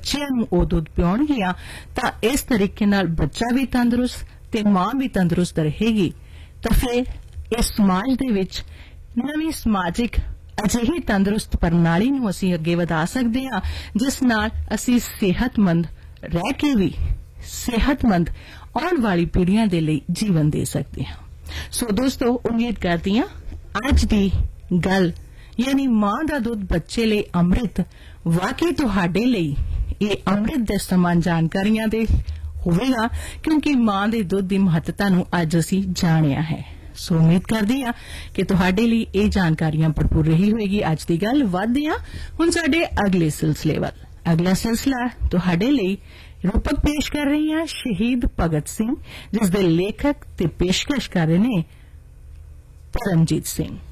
ਬੱਚਿਆਂ ਨੂੰ ਉਹ ਦੁੱਧ ਪਿਆਉਣਗੀਆਂ ਤਾਂ ਇਸ ਤਰੀਕੇ ਨਾਲ ਬੱਚਾ ਵੀ ਤੰਦਰੁਸਤ ਤੇ ਮਾਂ ਵੀ ਤੰਦਰੁਸਤ ਰਹੇਗੀ, ਤਾਂ ਫਿਰ ਇਸ ਸਮਾਜ ਦੇ ਵਿੱਚ ਨਵੀਂ ਸਮਾਜਿਕ ਅਜਿਹੀ ਤੰਦਰੁਸਤ ਪ੍ਰਣਾਲੀ ਨੂੰ ਅਸੀਂ ਅੱਗੇ ਵਧਾ ਸਕਦੇ ਹਾਂ ਜਿਸ ਨਾਲ ਅਸੀਂ ਸਿਹਤਮੰਦ ਰਹਿ ਕੇ ਵੀ ਸਿਹਤਮੰਦ ਆਉਣ ਵਾਲੀ ਪੀੜ੍ਹੀਆਂ ਦੇ ਲਈ ਜੀਵਨ ਦੇ ਸਕਦੇ ਹਾਂ। ਸੋ ਦੋਸਤੋ, ਉਮੀਦ ਕਰਦੀ ਹਾਂ ਅੱਜ ਦੀ ਗੱਲ ਯਾਨੀ ਮਾਂ ਦਾ ਦੁੱਧ ਬੱਚੇ ਲਈ ਅੰਮ੍ਰਿਤ ਵਾਕਈ ਤੁਹਾਡੇ ਲਈ ਇਹ ਅੰਮ੍ਰਿਤ ਦੇ ਸਮਾਨ ਜਾਣਕਾਰੀਆਂ ਦੇ ਹੋਵੇਗਾ, ਕਿਉਂਕਿ ਮਾਂ ਦੇ ਦੁੱਧ ਦੀ ਮਹੱਤਤਾ ਨੂੰ ਅੱਜ ਅਸੀਂ ਜਾਣਿਆ ਹੈ। ਸੋ ਉਮੀਦ ਕਰਦੀ ਹਾਂ ਕਿ ਤੁਹਾਡੇ ਲਈ ਇਹ ਜਾਣਕਾਰੀਆਂ ਭਰਪੂਰ ਰਹੀ ਹੋਵੇਗੀ। ਅੱਜ ਦੀ ਗੱਲ ਵਧਦੇ ਹਾਂ ਹੁਣ ਸਾਡੇ ਅਗਲੇ ਸਿਲਸਿਲੇ ਵੱਲ। ਅਗਲਾ ਸਿਲਸਿਲਾ ਤੁਹਾਡੇ ਲਈ ਰੂਪਕ ਪੇਸ਼ ਕਰ ਰਹੀ ਹਾਂ ਸ਼ਹੀਦ ਭਗਤ ਸਿੰਘ, ਜਿਸ ਦੇ ਲੇਖਕ ਤੇ ਪੇਸ਼ਕਸ਼ ਕਰ ਰਹੇ ਨੇ ਪਰਮਜੀਤ ਸਿੰਘ।